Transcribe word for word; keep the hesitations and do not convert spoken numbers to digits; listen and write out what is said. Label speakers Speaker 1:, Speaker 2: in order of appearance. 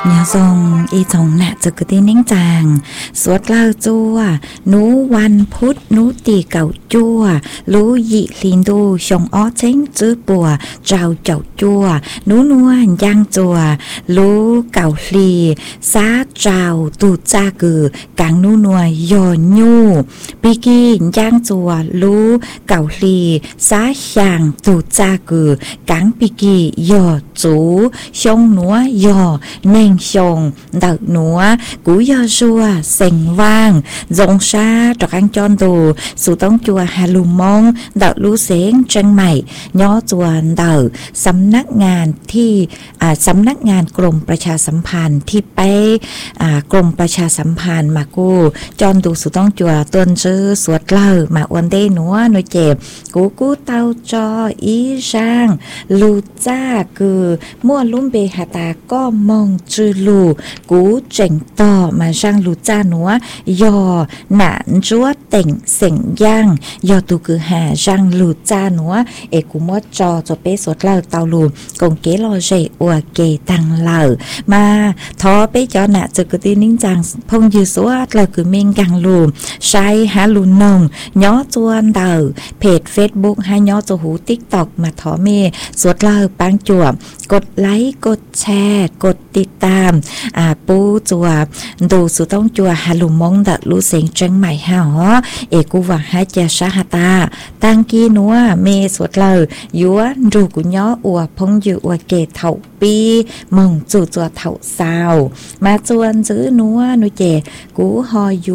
Speaker 1: nhà dòng y dòng nạจะกตีนิ่งจางสวดเล่าจัวหนูวันพุธหนูตีเก่าจัวรู้ยิลินดูชงอ้อเช้งจื้อปัวเจ้าเจ้าจัวหนูนวลย่างจัวรู้เก่าลีซาเจ้าตูจ้ากือกางนูนัวยอนยูปีกี้ย่างจัวรู้เก่าลีซาช่างตูจ้ากือกางปีกี้ยอจูชงหนัวยอเน่งชงดักหนัวกูยอชัวเซ็งว่างจงชาตอกอังจอนตูสู่ต้องจัวฮาลูมองดักรู้เสียงเชียงใหม่ย่อจวนเดาสำนักงานที่อ่าสำนักงานกรมประชาสัมพันธ์ที่ไปอ่ากรมประชาสัมพันธ์มากูจอนตูสู่ต้องจัวต้นชื่อสวดเล่ามาวันเดหนัวหน่วยเจ็บกูกูเตาจออีช่างลูจ้าคือมั่วลุ่มเบหาตาก็มองจือลูกูเจ๋งต่อมาช่างลูจ้าหนัวยอหนานจัวเต่งเสียงย่างยอตูคือหาช่างลูจ้าหนัวเอกูมดจอจะเปสวดเล่าเตาลูกงเกลอเจอวเกตังเล่ามาทอไปจอหนาจะกตีนิ่งจังพงยืสวดเราคือเมงกังลูใช้หาลูนงย่อจวนเดาเพจเฟซบุ๊กให้ย่อจหูติ๊กตอกมาทอเมสวดเล่าปังจวบกดไลค์กดแชร์กดติดตามอ่าปูจัวดูสุต้องจัวฮาลุมงดะรู้เสียงเจังใหม่ฮะฮะเอกูว่าให้เจชาฮตาตังกีนัวเมสวดเลยยัวดูกุญย้ออัวพงอยู่อัวเกเถาปีมงจู่จัวเถาสาวมาจวนซื้อนัวนุเจกูฮออยู่